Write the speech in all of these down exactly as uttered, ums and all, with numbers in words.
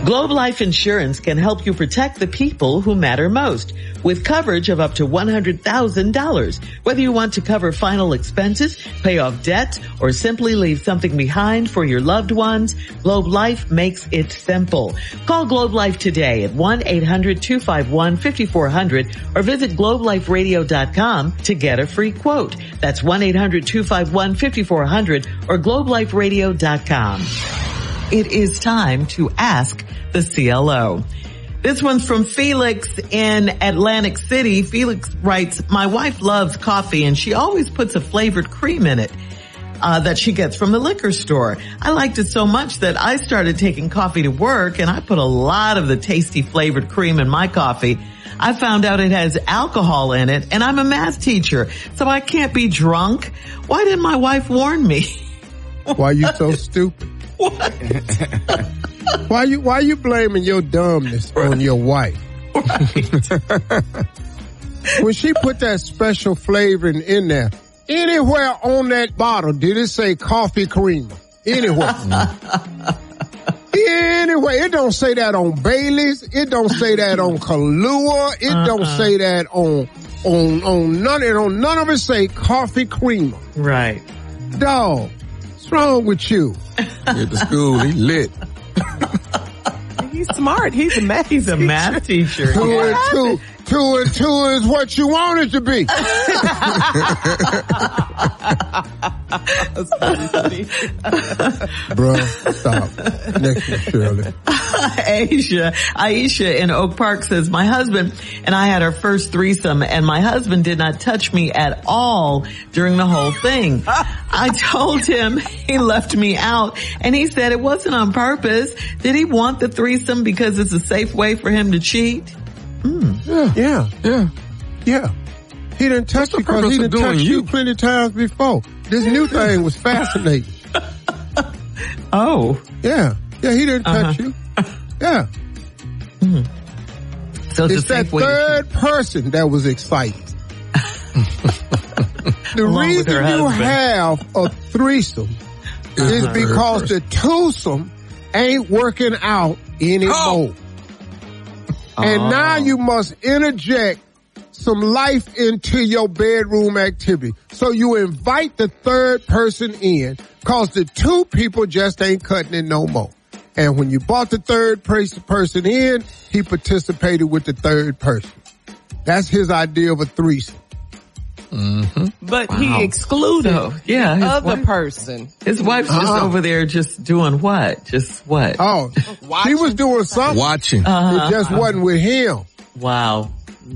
Globe Life Insurance can help you protect the people who matter most with coverage of up to one hundred thousand dollars. Whether you want to cover final expenses, pay off debt, or simply leave something behind for your loved ones, Globe Life makes it simple. Call Globe Life today at one eight hundred two five one five four zero zero or visit globe life radio dot com to get a free quote. That's one eight hundred two five one five four zero zero or globe life radio dot com. It is time to ask the C L O. This one's from Felix in Atlantic City. Felix writes, my wife loves coffee and she always puts a flavored cream in it uh, that she gets from the liquor store. I liked it so much that I started taking coffee to work and I put a lot of the tasty flavored cream in my coffee. I found out it has alcohol in it and I'm a math teacher, so I can't be drunk. Why didn't my wife warn me? Why you so stupid? What? Why you why you blaming your dumbness right. on your wife? Right. When she put that special flavoring in there, anywhere on that bottle did it say coffee creamer? Anywhere. Anyway, it don't say that on Bailey's. It don't say that on Kahlua. It uh-uh. don't say that on on on none. It on none of it say coffee creamer. Right. Dog, what's wrong with you? At the school, he lit. He's smart. He's a math. He's a teacher. math teacher. Two and two, two and two is what you want it to be. Bruh, stop. Next one, Shirley. Aisha, Aisha in Oak Park says, my husband and I had our first threesome and my husband did not touch me at all during the whole thing. I told him he left me out and he said it wasn't on purpose. Did he want the threesome because it's a safe way for him to cheat? Mm. Yeah, yeah, yeah, yeah. He didn't touch you because he didn't touch you? you plenty of times before. This new thing was fascinating. Oh. Yeah, yeah, he didn't uh-huh. touch you. Yeah. Mm. So it's, it's that third person that was exciting. The reason you husband. have a threesome is uh-huh. because the twosome ain't working out anymore. Oh. And oh. now you must interject some life into your bedroom activity. So you invite the third person in because the two people just ain't cutting it no more. And when you brought the third person in, he participated with the third person. That's his idea of a threesome. Mm-hmm. But wow. he excluded so, yeah, the other wife, person. His wife's uh-huh. just over there just doing what? Just what? Oh, she was doing something. Watching. Uh-huh. It just wasn't with him. Wow.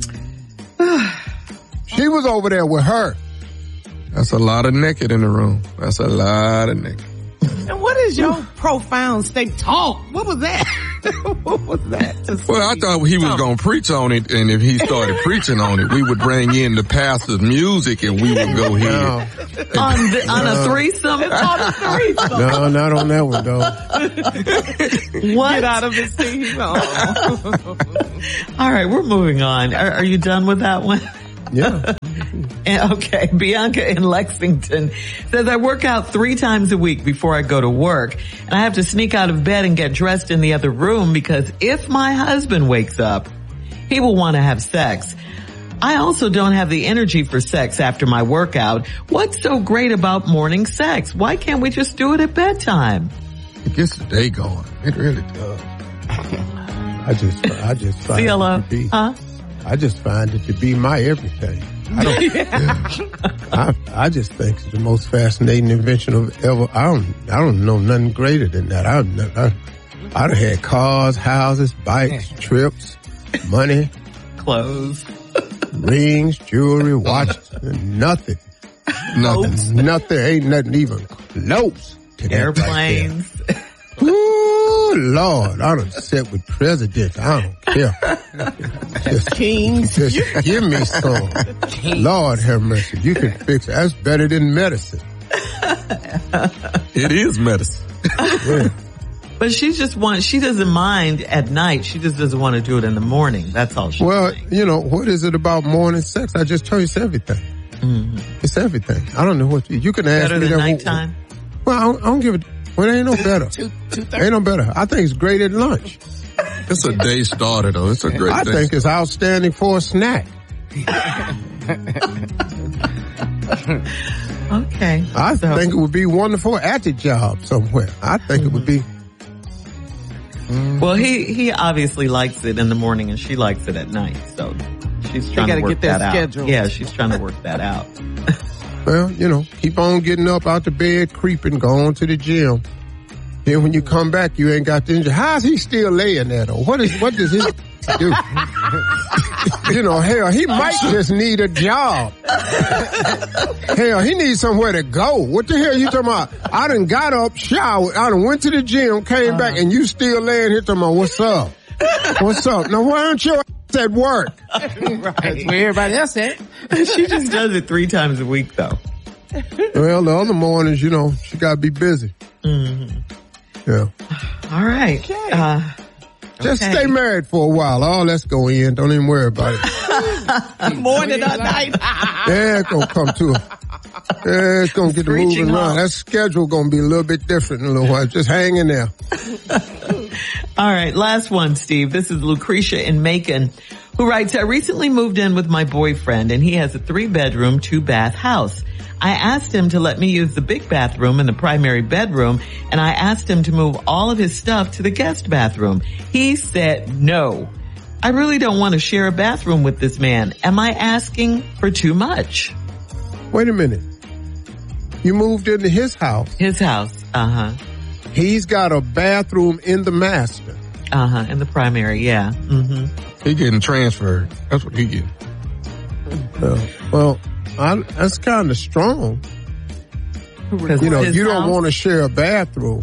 She was over there with her. That's a lot of naked in the room. That's a lot of naked. And what is your profound state talk? What was that? What was that? Well, I thought he was going to preach on it, and if he started preaching on it, we would bring in the pastor's music and we would go here. No. on, the, on a threesome? It's on a threesome. No, not on that one, though. What? Get out of his seat. No. All right, we're moving on. Are, are you done with that one? Yeah. Okay, Bianca in Lexington says, I work out three times a week before I go to work, and I have to sneak out of bed and get dressed in the other room because if my husband wakes up, he will want to have sex. I also don't have the energy for sex after my workout. What's so great about morning sex? Why can't we just do it at bedtime? It gets the day going. It really does. I just, I just find C L O, it to be, huh? I just find it to be my everything. I don't, yeah. I, I just think it's the most fascinating invention of ever. I don't, I don't know nothing greater than that. I, I, I'd have had cars, houses, bikes, trips, money, clothes, rings, jewelry, watches, nothing. Nothing. Nothing. Ain't nothing even close to that. Airplanes. Right there. Ooh, Lord, I done sit with presidents. I don't care. Just, Kings. Just give me some. Kings. Lord have mercy. You can fix it. That's better than medicine. It is medicine. Yeah. But she just wants, she doesn't mind at night. She just doesn't want to do it in the morning. That's all she's Well, saying. you know, what is it about morning sex? I just told you it's everything. Mm-hmm. It's everything. I don't know what you, you can ask Better me than that. nighttime? Well, I don't, I don't give it. Well, it ain't no better. Two, two ain't no better. I think it's great at lunch. It's a day starter, though. It's a great I day. I think it's outstanding for a snack. Okay. I so. think it would be wonderful at the job somewhere. I think mm-hmm. it would be. Mm-hmm. Well, he, he obviously likes it in the morning and she likes it at night. So she's trying to work get that schedule. out. Yeah, she's trying to work that out. Well, you know, keep on getting up out the bed, creeping, going to the gym. Then when you come back, you ain't got the injury. How's he still laying there, though? What is, what does he do? You know, hell, he might just need a job. Hell, he needs somewhere to go. What the hell you talking about? I done got up, showered, I done went to the gym, came uh, back, and you still laying here talking about, what's up? What's up? Now, why aren't you at work? Right. That's where everybody else at. She just does it three times a week, though. Well, the other mornings, you know, she got to be busy. Mm-hmm. Yeah. All right. Okay. Uh, Just okay. stay married for a while. Oh, let's go in. Don't even worry about it. Morning or night. Yeah, it's going to come to it. Yeah, it's going to get the moving around. That schedule going to be a little bit different in a little while. Just hang in there. All right. Last one, Steve. This is Lucretia in Macon, who writes, I recently moved in with my boyfriend and he has a three bedroom, two bath house. I asked him to let me use the big bathroom and the primary bedroom, and I asked him to move all of his stuff to the guest bathroom. He said no. I really don't want to share a bathroom with this man. Am I asking for too much? Wait a minute. You moved into his house. His house. Uh-huh. He's got a bathroom in the master. Uh-huh. In the primary, yeah. Mm-hmm. He getting transferred. That's what he getting. Uh, well, I, that's kind of strong. You know, you don't want to share a bathroom.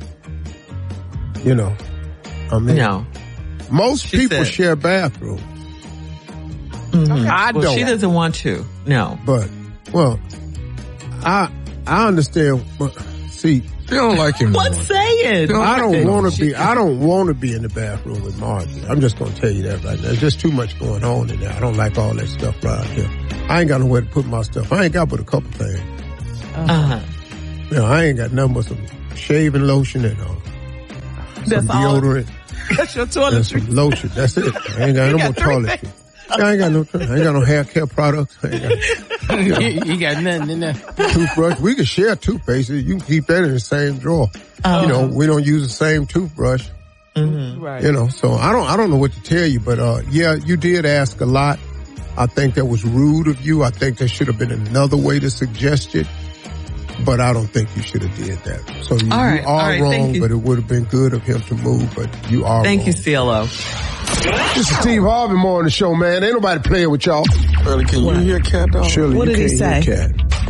You know, I mean, no. Most she people said, share bathrooms. Mm-hmm. Okay. I well, don't. She doesn't want to. No. But, well, I I understand. But, see, she don't like him. What's saying? Don't I don't want to be. I don't want to be in the bathroom with Margie. I'm just going to tell you that right now. There's just too much going on in there. I don't like all that stuff around here. I ain't got nowhere to put my stuff. I ain't got but a couple things. Uh-huh. You know, I ain't got nothing but some shaving lotion and uh, some deodorant. That's your toiletry. And some lotion. That's it. I ain't got no more toiletry. I ain't got no. I ain't got no hair care products. I ain't got, you, know, you got nothing in there. Toothbrush. We can share toothpaste. You can keep that in the same drawer. Oh. You know, we don't use the same toothbrush. Mm-hmm. Right. You know, so I don't. I don't know what to tell you, but uh, yeah, you did ask a lot. I think that was rude of you. I think there should have been another way to suggest it. But I don't think you should have did that. So you, all right, you are right, wrong, but it would have been good of him to move, but you are Thank wrong. you, C L O. This is Steve Harvey Moore on the show, man. Ain't nobody playing with y'all. Shirley, can you hear Cat, dog? Shirley, what you did he can't say?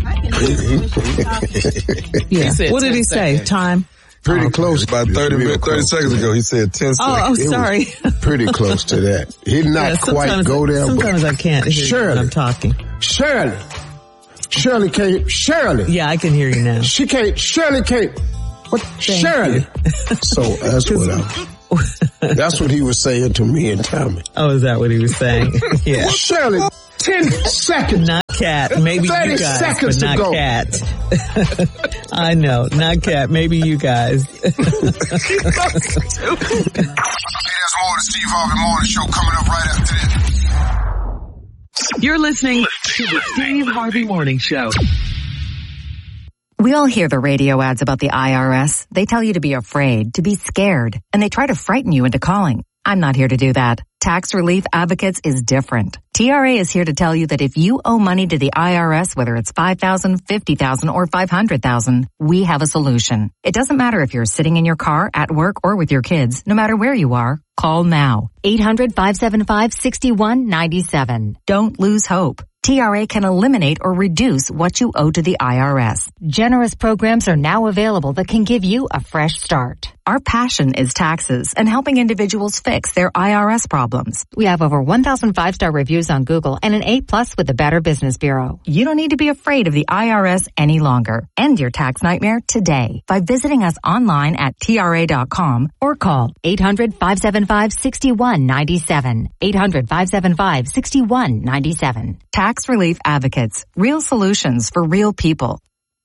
Hear Cat. Yeah. What did he say? Seconds. Time? Pretty Oh, close. About thirty, minutes, thirty seconds ago, he said ten Oh, seconds. oh sorry. Pretty close to that. He did not Yeah, quite go there. Sometimes I can't hear Shirley. you when I'm talking. Shirley. Shirley can't. Shirley. Yeah, I can hear you now. She can't. Shirley can't. What? Thank Shirley. So that's what I, that's what he was saying to me and Tommy. Oh, is that what he was saying? Yeah. Shirley, ten seconds. Not Cat. Maybe you thirty guys, seconds but not ago. Cat. I know. Not Cat. Maybe you guys. Hey, there's more of the Steve Harvey Morning Show coming up right after this. You're listening to the Steve Harvey Morning Show. We all hear the radio ads about the I R S. They tell you to be afraid, to be scared, and they try to frighten you into calling. I'm not here to do that. Tax Relief Advocates is different. T R A is here to tell you that if you owe money to the I R S, whether it's five thousand dollars, fifty thousand dollars, or five hundred thousand dollars, we have a solution. It doesn't matter if you're sitting in your car, at work, or with your kids. No matter where you are, call now. eight hundred, five seven five, six one nine seven. Don't lose hope. T R A can eliminate or reduce what you owe to the I R S. Generous programs are now available that can give you a fresh start. Our passion is taxes and helping individuals fix their I R S problems. We have over one thousand five-star reviews on Google and an A plus with the Better Business Bureau. You don't need to be afraid of the I R S any longer. End your tax nightmare today by visiting us online at T R A dot com or call eight hundred, five seven five, six one nine seven. eight hundred, five seven five, six one nine seven. Tax Relief Advocates. Real solutions for real people.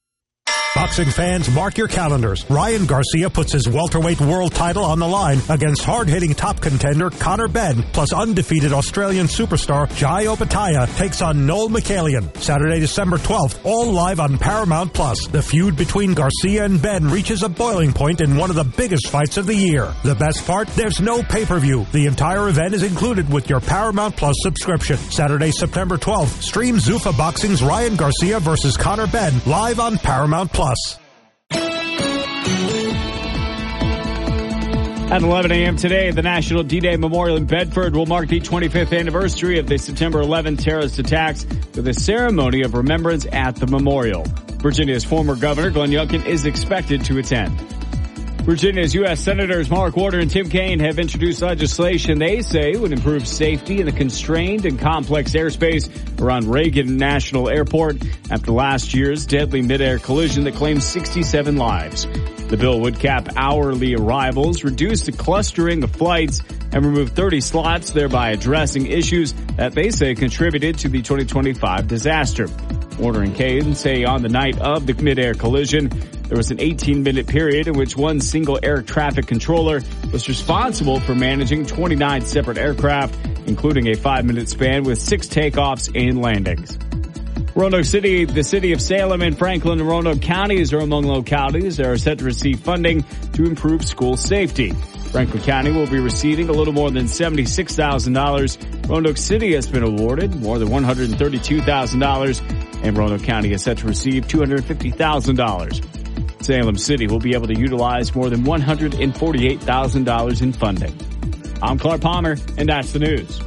Boxing fans, mark your calendars. Ryan Garcia puts his welterweight world title on the line against hard-hitting top contender Conor Benn, plus undefeated Australian superstar Jai Opetaia takes on Noel Michaelian. Saturday, December twelfth, all live on Paramount Plus. The feud between Garcia and Benn reaches a boiling point in one of the biggest fights of the year. The best part? There's no pay-per-view. The entire event is included with your Paramount Plus subscription. Saturday, September twelfth, stream Zuffa Boxing's Ryan Garcia versus Conor Benn live on Paramount Plus. At eleven a.m. today, the National D-Day Memorial in Bedford will mark the twenty-fifth anniversary of the September eleventh terrorist attacks with a ceremony of remembrance at the memorial. Virginia's former governor, Glenn Youngkin, is expected to attend. Virginia's U S Senators Mark Warner and Tim Kaine have introduced legislation they say would improve safety in the constrained and complex airspace around Reagan National Airport after last year's deadly mid-air collision that claimed sixty-seven lives. The bill would cap hourly arrivals, reduce the clustering of flights, and remove thirty slots, thereby addressing issues that they say contributed to the twenty twenty-five disaster. Warner and Kaine say on the night of the mid-air collision, there was an eighteen-minute period in which one single air traffic controller was responsible for managing twenty-nine separate aircraft, including a five-minute span with six takeoffs and landings. Roanoke City, the city of Salem, and Franklin and Roanoke counties are among localities that are set to receive funding to improve school safety. Franklin County will be receiving a little more than seventy-six thousand dollars. Roanoke City has been awarded more than one hundred thirty-two thousand dollars, and Roanoke County is set to receive two hundred fifty thousand dollars. Salem City will be able to utilize more than one hundred forty-eight thousand dollars in funding. I'm Clark Palmer, and that's the news.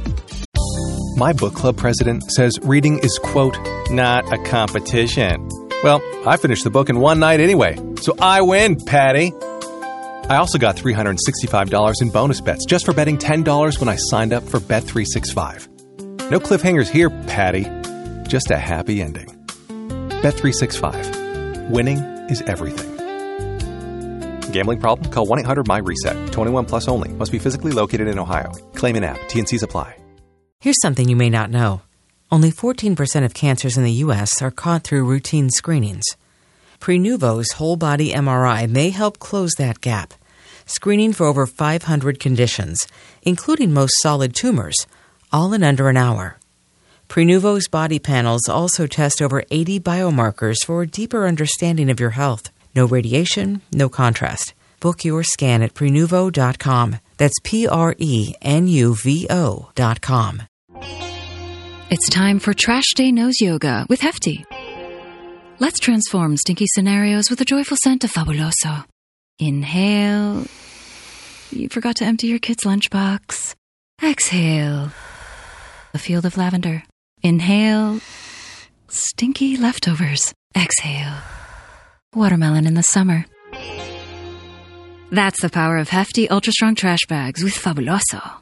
My book club president says reading is, quote, not a competition. Well, I finished the book in one night anyway, so I win, Patty. I also got three hundred sixty-five dollars in bonus bets just for betting ten dollars when I signed up for Bet three sixty-five. No cliffhangers here, Patty. Just a happy ending. Bet three sixty-five. Winning is everything. Gambling problem? Call one eight hundred M Y RESET. twenty-one plus only. Must be physically located in Ohio. Claim in app. T and C's apply. Here's something you may not know. Only fourteen percent of cancers in the U S are caught through routine screenings. Prenuvo's whole-body M R I may help close that gap, screening for over five hundred conditions, including most solid tumors, all in under an hour. Prenuvo's body panels also test over eighty biomarkers for a deeper understanding of your health. No radiation, no contrast. Book your scan at Prenuvo dot com. That's P R E N U V O dot com. It's time for Trash Day Nose Yoga with Hefty. Let's transform stinky scenarios with a joyful scent of Fabuloso. Inhale. You forgot to empty your kid's lunchbox. Exhale. A field of lavender. Inhale. Stinky leftovers. Exhale. Watermelon in the summer. That's the power of Hefty Ultra Strong Trash Bags with Fabuloso.